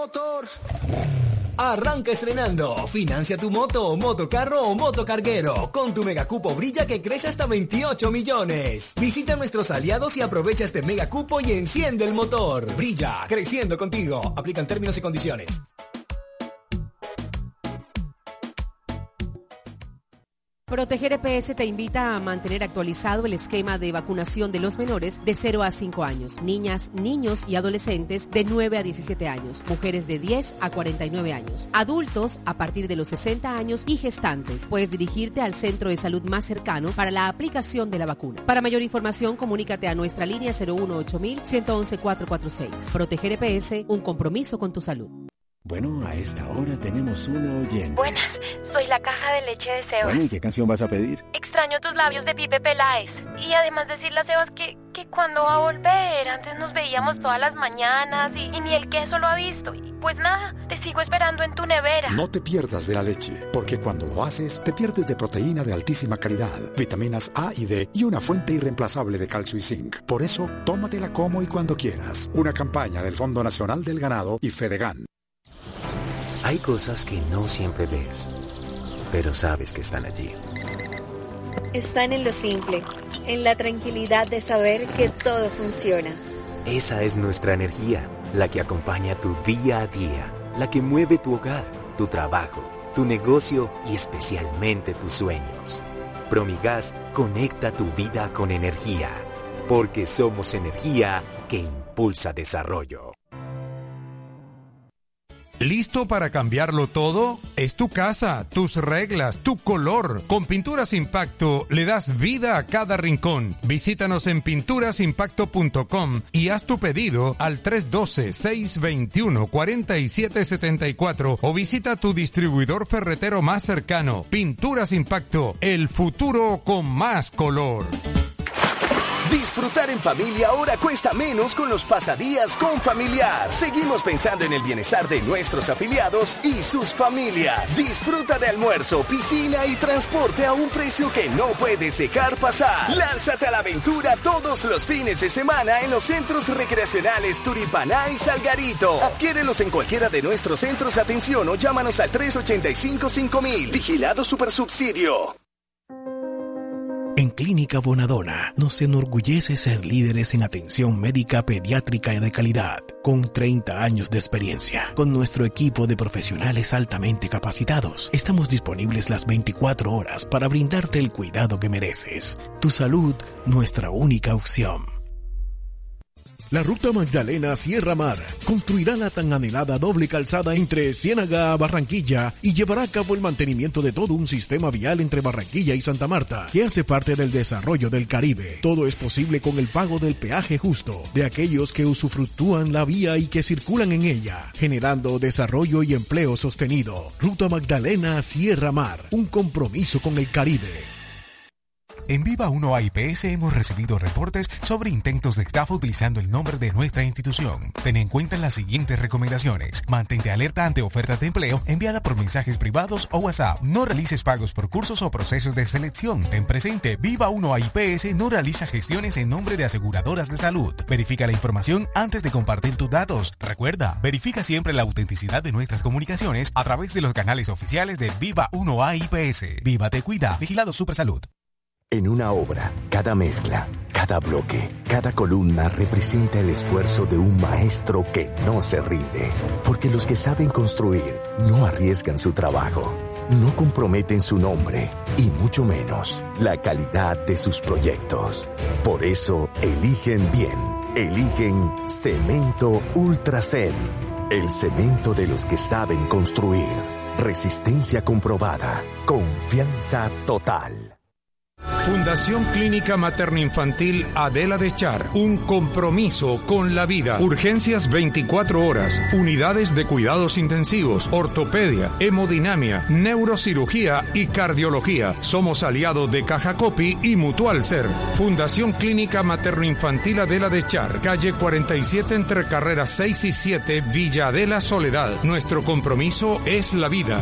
Motor. Arranca estrenando. Financia tu moto, motocarro o motocarguero con tu megacupo Brilla que crece hasta 28 millones. Visita a nuestros aliados y aprovecha este megacupo y enciende el motor. Brilla, creciendo contigo. Aplican términos y condiciones. Proteger EPS te invita a mantener actualizado el esquema de vacunación de los menores de 0 a 5 años, niñas, niños y adolescentes de 9 a 17 años, mujeres de 10 a 49 años, adultos a partir de los 60 años y gestantes. Puedes dirigirte al centro de salud más cercano para la aplicación de la vacuna. Para mayor información, comunícate a nuestra línea 018-111-446. Proteger EPS, un compromiso con tu salud. Bueno, a esta hora tenemos una oyente. Buenas, soy la caja de leche de Sebas. Bueno, ¿y qué canción vas a pedir? Extraño tus labios de Pipe Peláez. Y además decirle a Sebas que cuando va a volver. Antes nos veíamos todas las mañanas y ni el queso lo ha visto. Y pues nada, te sigo esperando en tu nevera. No te pierdas de la leche, porque cuando lo haces, te pierdes de proteína de altísima calidad, vitaminas A y D y una fuente irreemplazable de calcio y zinc. Por eso, tómatela como y cuando quieras. Una campaña del Fondo Nacional del Ganado y Fedegan. Hay cosas que no siempre ves, pero sabes que están allí. Están en lo simple, en la tranquilidad de saber que todo funciona. Esa es nuestra energía, la que acompaña tu día a día, la que mueve tu hogar, tu trabajo, tu negocio y especialmente tus sueños. Promigas conecta tu vida con energía, porque somos energía que impulsa desarrollo. ¿Listo para cambiarlo todo? Es tu casa, tus reglas, tu color. Con Pinturas Impacto le das vida a cada rincón. Visítanos en pinturasimpacto.com y haz tu pedido al 312-621-4774 o visita tu distribuidor ferretero más cercano. Pinturas Impacto, el futuro con más color. Disfrutar en familia ahora cuesta menos con los pasadías con Familiar. Seguimos pensando en el bienestar de nuestros afiliados y sus familias. Disfruta de almuerzo, piscina y transporte a un precio que no puedes dejar pasar. Lánzate a la aventura todos los fines de semana en los centros recreacionales Turipaná y Salgarito. Adquiérelos en cualquiera de nuestros centros de atención o llámanos al 385-5000. Vigilado Supersubsidio. En Clínica Bonadona nos enorgullece ser líderes en atención médica pediátrica y de calidad, con 30 años de experiencia. Con nuestro equipo de profesionales altamente capacitados, estamos disponibles las 24 horas para brindarte el cuidado que mereces. Tu salud, nuestra única opción. La Ruta Magdalena Sierra Mar construirá la tan anhelada doble calzada entre Ciénaga a Barranquilla y llevará a cabo el mantenimiento de todo un sistema vial entre Barranquilla y Santa Marta, que hace parte del desarrollo del Caribe. Todo es posible con el pago del peaje justo de aquellos que usufructúan la vía y que circulan en ella, generando desarrollo y empleo sostenido. Ruta Magdalena Sierra Mar, un compromiso con el Caribe. En Viva 1 AIPS hemos recibido reportes sobre intentos de estafa utilizando el nombre de nuestra institución. Ten en cuenta las siguientes recomendaciones. Mantente alerta ante ofertas de empleo enviada por mensajes privados o WhatsApp. No realices pagos por cursos o procesos de selección. Ten presente, Viva 1 AIPS no realiza gestiones en nombre de aseguradoras de salud. Verifica la información antes de compartir tus datos. Recuerda, verifica siempre la autenticidad de nuestras comunicaciones a través de los canales oficiales de Viva 1 AIPS. Viva te cuida. Vigilado Supersalud. En una obra, cada mezcla, cada bloque, cada columna representa el esfuerzo de un maestro que no se rinde. Porque los que saben construir no arriesgan su trabajo, no comprometen su nombre y mucho menos la calidad de sus proyectos. Por eso, eligen bien. Eligen Cemento Ultracem. El cemento de los que saben construir. Resistencia comprobada. Confianza total. Fundación Clínica Materno-Infantil Adela de Char, un compromiso con la vida. Urgencias 24 horas, unidades de cuidados intensivos, ortopedia, hemodinamia, neurocirugía y cardiología. Somos aliados de Caja Copi y Mutual Ser. Fundación Clínica Materno-Infantil Adela de Char, calle 47 entre carreras 6 y 7, Villa Adela Soledad. Nuestro compromiso es la vida.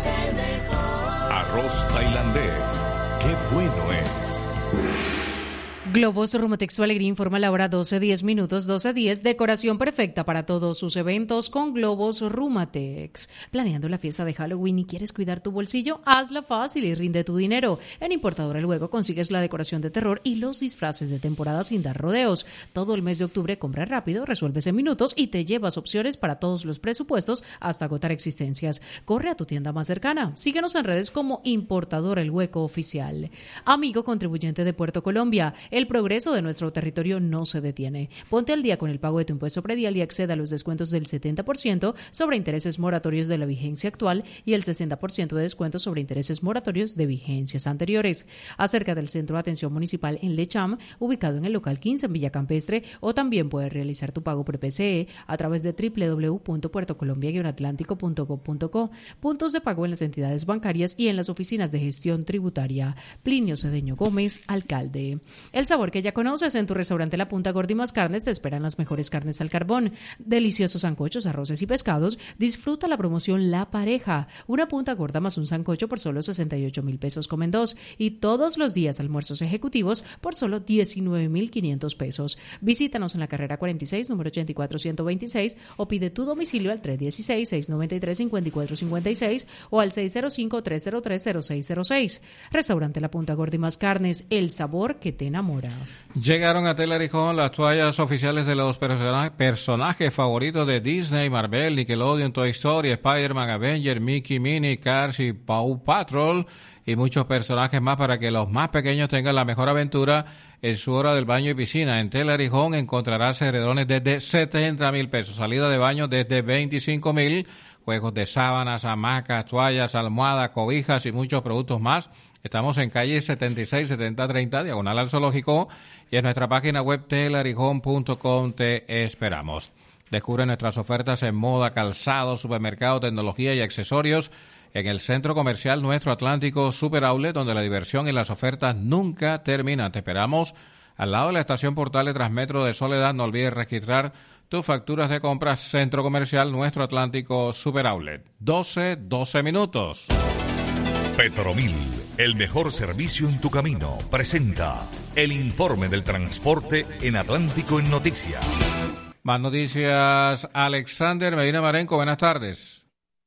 Arroz tailandés, qué bueno es. Globos Rumatex Su Alegría informa la hora 12:10, 12:10. Decoración perfecta para todos sus eventos con Globos Rumatex. ¿Planeando la fiesta de Halloween y quieres cuidar tu bolsillo? Hazla fácil y rinde tu dinero. En Importadora Luego consigues la decoración de terror y los disfraces de temporada sin dar rodeos. Todo el mes de octubre compra rápido, resuelves en minutos y te llevas opciones para todos los presupuestos hasta agotar existencias. Corre a tu tienda más cercana. Síguenos en redes como Importadora El Hueco Oficial. Amigo contribuyente de Puerto Colombia, el progreso de nuestro territorio no se detiene. Ponte al día con el pago de tu impuesto predial y acceda a los descuentos del 70% sobre intereses moratorios de la vigencia actual y el 60% de descuento sobre intereses moratorios de vigencias anteriores. Acerca del Centro de Atención Municipal en Lecham, ubicado en el local 15 en Villa Campestre, o también puedes realizar tu pago pre-PCE a través de www.puertocolombia-atlántico.gov.co. Puntos de pago en las entidades bancarias y en las oficinas de gestión tributaria. Plinio Cedeño Gómez, alcalde. El sabor que ya conoces en tu restaurante La Punta Gorda y Más Carnes te esperan las mejores carnes al carbón. Deliciosos sancochos, arroces y pescados. Disfruta la promoción La Pareja. Una punta gorda más un sancocho por solo 68,000 pesos comen dos. Y todos los días almuerzos ejecutivos por solo 19,500 pesos. Visítanos en la carrera 46, número 84126 o pide tu domicilio al 316-693-5456 o al 605-303-0606. Restaurante La Punta Gorda y Más Carnes, el sabor que te enamora. Llegaron a Tela Arijón las toallas oficiales de los personajes favoritos de Disney, Marvel, Nickelodeon, Toy Story, Spider-Man, Avenger, Mickey, Minnie, Cars y Paw Patrol y muchos personajes más para que los más pequeños tengan la mejor aventura en su hora del baño y piscina. En Tela Arijón encontrarás edredones desde 70,000 pesos, salida de baño desde 25,000, juegos de sábanas, hamacas, toallas, almohadas, cobijas y muchos productos más. Estamos en calle 76-7030, diagonal al Zoológico, y en nuestra página web telarijón.com te esperamos. Descubre nuestras ofertas en moda, calzado, supermercado, tecnología y accesorios en el Centro Comercial Nuestro Atlántico Super Outlet, donde la diversión y las ofertas nunca terminan. Te esperamos al lado de la estación Portales Transmetro de Soledad. No olvides registrar tus facturas de compras. Centro Comercial Nuestro Atlántico Super Outlet. 12 minutos. Petromil, el mejor servicio en tu camino, presenta el informe del transporte en Atlántico en Noticias. Más noticias, Alexander Medina Marenco, buenas tardes.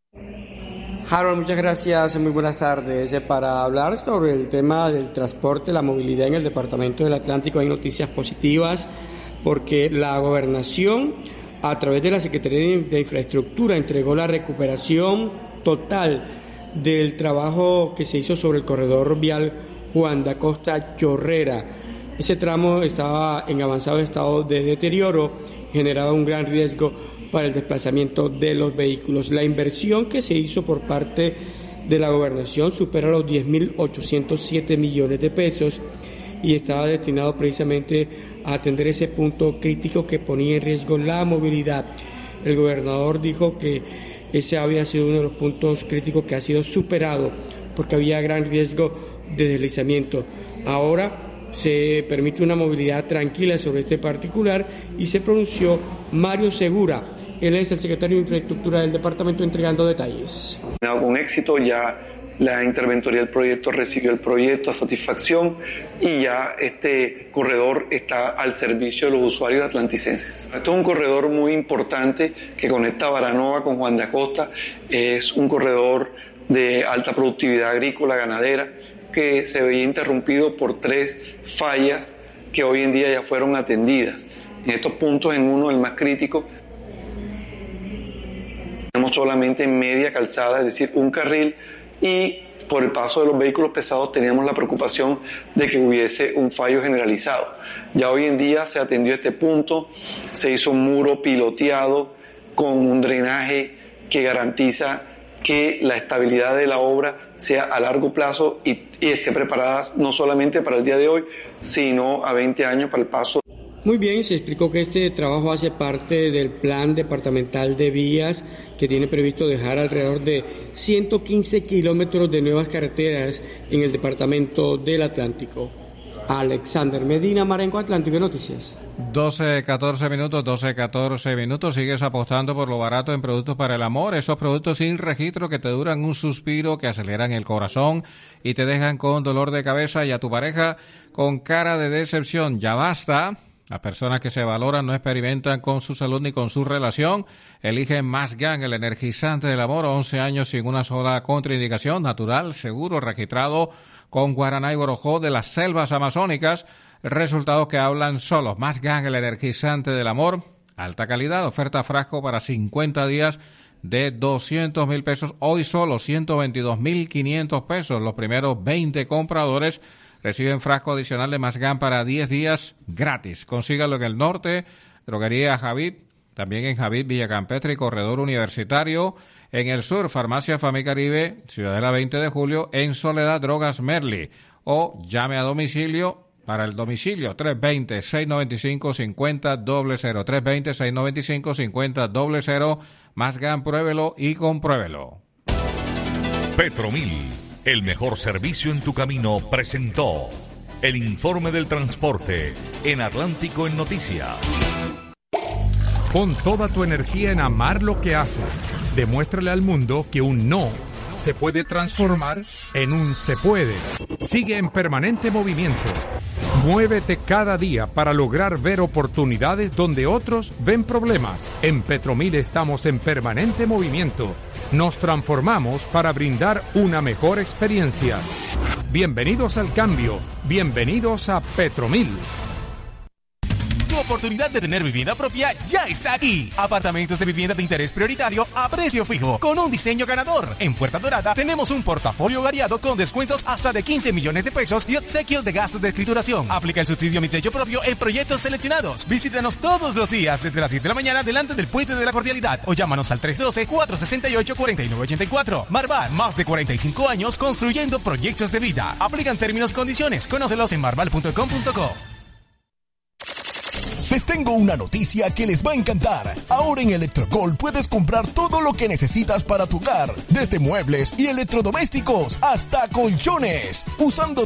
Harold, muchas gracias, muy buenas tardes. Para hablar sobre el tema del transporte, la movilidad en el Departamento del Atlántico, hay noticias positivas porque la Gobernación, a través de la Secretaría de Infraestructura, entregó la recuperación total del trabajo que se hizo sobre el corredor vial Juan de Acosta Chorrera. Ese tramo estaba en avanzado estado de deterioro, generaba un gran riesgo para el desplazamiento de los vehículos. La inversión que se hizo por parte de la Gobernación supera los 10.807 millones de pesos y estaba destinado precisamente a atender ese punto crítico que ponía en riesgo la movilidad. El gobernador dijo que ese había sido uno de los puntos críticos que ha sido superado porque había gran riesgo de deslizamiento. Ahora se permite una movilidad tranquila sobre este particular y se pronunció Mario Segura. Él es el secretario de Infraestructura del departamento entregando detalles. Con éxito ya la interventoría del proyecto recibió el proyecto a satisfacción y ya este corredor está al servicio de los usuarios atlanticenses. Esto es un corredor muy importante que conecta Baranova con Juan de Acosta. Es un corredor de alta productividad agrícola, ganadera, que se veía interrumpido por 3 fallas que hoy en día ya fueron atendidas. En estos puntos, en uno, el más crítico, tenemos solamente media calzada, es decir, un carril, y por el paso de los vehículos pesados teníamos la preocupación de que hubiese un fallo generalizado. Ya hoy en día se atendió este punto, se hizo un muro piloteado con un drenaje que garantiza que la estabilidad de la obra sea a largo plazo y esté preparada no solamente para el día de hoy, sino a 20 años para el paso. Muy bien, se explicó que este trabajo hace parte del Plan Departamental de Vías que tiene previsto dejar alrededor de 115 kilómetros de nuevas carreteras en el Departamento del Atlántico. Alexander Medina, Marenco, Atlántico Noticias. 12-14 minutos. Sigues apostando por lo barato en productos para el amor. Esos productos sin registro que te duran un suspiro, que aceleran el corazón y te dejan con dolor de cabeza y a tu pareja con cara de decepción. Ya basta. Las personas que se valoran no experimentan con su salud ni con su relación. Eligen Mazgan, el energizante del amor, 11 años sin una sola contraindicación, natural, seguro, registrado con guaraná y borojó de las selvas amazónicas. Resultados que hablan solos. Mazgan, el energizante del amor, alta calidad, oferta frasco para 50 días de 200,000 pesos. Hoy solo 122,500 pesos. Los primeros 20 compradores reciben frasco adicional de Mazgan para 10 días gratis. Consígalo en el norte, Droguería Javid, también en Javid, Villacampestre y Corredor Universitario. En el sur, Farmacia Famicaribe, Ciudadela 20 de Julio, en Soledad, Drogas Merli. O llame a domicilio para el domicilio 320-695-5000. 320-695-5000. Mazgan, pruébelo y compruébelo. Petromil, el mejor servicio en tu camino, presentó el informe del transporte en Atlántico en Noticias. Pon toda tu energía en amar lo que haces. Demuéstrale al mundo que un no se puede transformar en un se puede. Sigue en permanente movimiento. Muévete cada día para lograr ver oportunidades donde otros ven problemas. En Petromil estamos en permanente movimiento. Nos transformamos para brindar una mejor experiencia. Bienvenidos al cambio. Bienvenidos a Petromil. Tu oportunidad de tener vivienda propia ya está aquí. Apartamentos de vivienda de interés prioritario a precio fijo, con un diseño ganador. En Puerta Dorada tenemos un portafolio variado con descuentos hasta de 15 millones de pesos y obsequios de gastos de escrituración. Aplica el subsidio Mi Techo Propio en proyectos seleccionados. Visítanos todos los días desde las 7 de la mañana delante del Puente de la Cordialidad o llámanos al 312-468-4984. Marval, más de 45 años construyendo proyectos de vida. Aplican términos y condiciones. Conócelos en marval.com.co. Les tengo una noticia que les va a encantar. Ahora en Electrocol puedes comprar todo lo que necesitas para tu hogar, desde muebles y electrodomésticos hasta colchones, usando